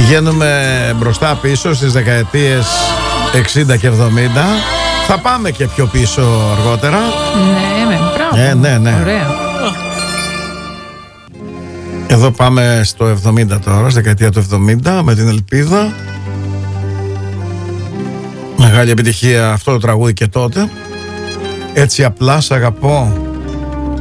Πηγαίνουμε μπροστά πίσω στις δεκαετίες 60 και 70. Θα πάμε και πιο πίσω αργότερα. Ναι, ναι. Ωραία. Εδώ πάμε στο 70 τώρα, στη δεκαετία του 70, με την Ελπίδα. Μεγάλη επιτυχία αυτό το τραγούδι και τότε. Έτσι απλά σ' αγαπώ.